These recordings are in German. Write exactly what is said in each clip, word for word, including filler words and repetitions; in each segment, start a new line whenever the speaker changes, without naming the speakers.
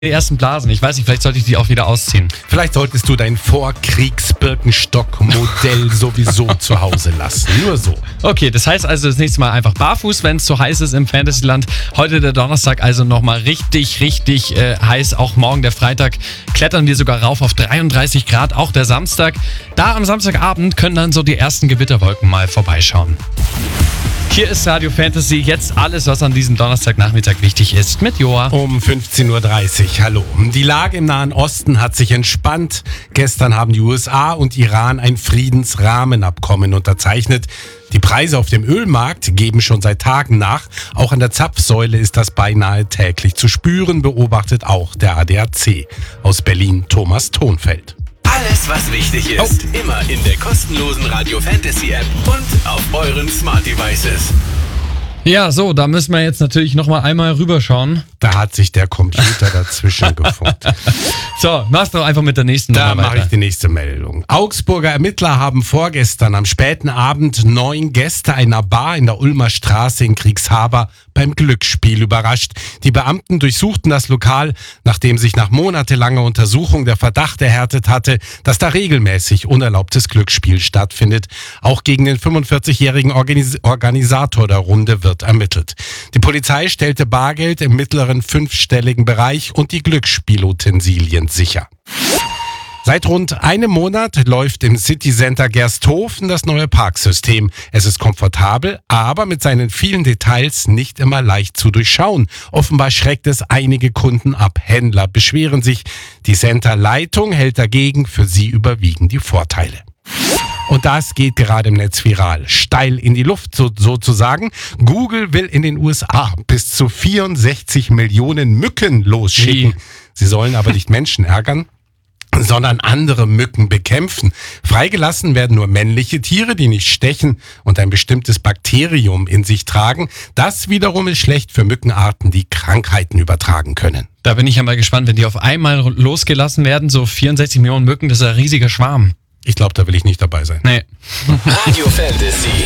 Die ersten Blasen. Ich weiß nicht, vielleicht sollte ich die auch wieder ausziehen.
Vielleicht solltest du dein Vorkriegs-Birkenstock-Modell sowieso zu Hause lassen. Nur so.
Okay, das heißt also das nächste Mal einfach barfuß, wenn es zu heiß ist im Fantasyland. Heute der Donnerstag, also nochmal richtig, richtig äh, heiß. Auch morgen der Freitag klettern wir sogar rauf auf dreiunddreißig Grad. Auch der Samstag. Da am Samstagabend können dann so die ersten Gewitterwolken mal vorbeischauen. Hier ist Radio Fantasy, jetzt alles, was an diesem Donnerstagnachmittag wichtig ist, mit Joa.
Um fünfzehn Uhr dreißig, hallo. Die Lage im Nahen Osten hat sich entspannt. Gestern haben die U S A und Iran ein Friedensrahmenabkommen unterzeichnet. Die Preise auf dem Ölmarkt geben schon seit Tagen nach. Auch an der Zapfsäule ist das beinahe täglich zu spüren, beobachtet auch der A D A C. Aus Berlin Thomas Thonfeld.
Alles, was wichtig ist, oh. immer in der kostenlosen Radio Fantasy App und auf euren Smart Devices.
Ja, so, da müssen wir jetzt natürlich nochmal einmal rüberschauen.
Da hat sich der Computer dazwischen gefunkt.
So, mach's doch einfach mit der nächsten
Da
Nummer
mache ich die nächste Meldung. Augsburger Ermittler haben vorgestern am späten Abend neun Gäste einer Bar in der Ulmer Straße in Kriegshaber beim Glücksspiel überrascht. Die Beamten durchsuchten das Lokal, nachdem sich nach monatelanger Untersuchung der Verdacht erhärtet hatte, dass da regelmäßig unerlaubtes Glücksspiel stattfindet. Auch gegen den fünfundvierzigjährigen Organis- Organisator der Runde wird ermittelt. Die Polizei stellte Bargeld im mittleren fünfstelligen Bereich und die Glücksspielutensilien sicher. Seit rund einem Monat läuft im City Center Gersthofen das neue Parksystem. Es ist komfortabel, aber mit seinen vielen Details nicht immer leicht zu durchschauen. Offenbar schreckt es einige Kunden ab. Händler beschweren sich. Die Center-Leitung hält dagegen, für sie überwiegen die Vorteile. Und das geht gerade im Netz viral. Steil in die Luft so, sozusagen. Google will in den U S A bis zu vierundsechzig Millionen Mücken losschicken. Sie sollen aber nicht Menschen ärgern, sondern andere Mücken bekämpfen. Freigelassen werden nur männliche Tiere, die nicht stechen und ein bestimmtes Bakterium in sich tragen. Das wiederum ist schlecht für Mückenarten, die Krankheiten übertragen können.
Da bin ich ja mal gespannt, wenn die auf einmal losgelassen werden, so vierundsechzig Millionen Mücken, das ist ein riesiger Schwarm.
Ich glaube, da will ich nicht dabei sein.
Nee.
Radio Fantasy.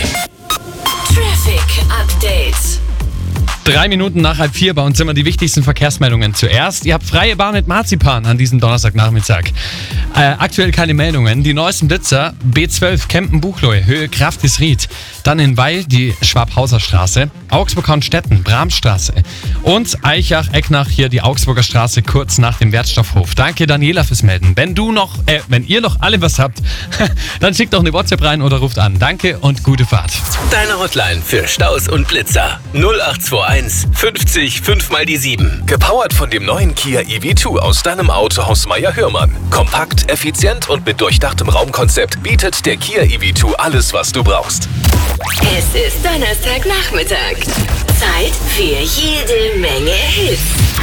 Traffic Update.
Drei Minuten nach halb vier, bei uns sind wir die wichtigsten Verkehrsmeldungen zuerst. Ihr habt freie Bahn mit Marzipan an diesem Donnerstagnachmittag. Äh, aktuell keine Meldungen. Die neuesten Blitzer, B zwölf Kempen-Buchloe, Höhe Kraftisried. Dann in Weil die Schwabhauser Straße, Augsburg-Hornstetten, Bramstraße und Eichach-Ecknach, hier die Augsburger Straße, kurz nach dem Wertstoffhof. Danke Daniela fürs Melden. Wenn du noch, äh, wenn ihr noch alle was habt, dann schickt doch eine WhatsApp rein oder ruft an. Danke und gute Fahrt.
Deine Hotline für Staus und Blitzer. null acht zwei eins fünfzig fünf mal die sieben. Gepowert von dem neuen Kia E V zwei aus deinem Autohaus Meier-Hörmann. Kompakt, effizient und mit durchdachtem Raumkonzept bietet der Kia E V zwei alles, was du brauchst.
Es ist Donnerstagnachmittag. Zeit für jede Menge Hits.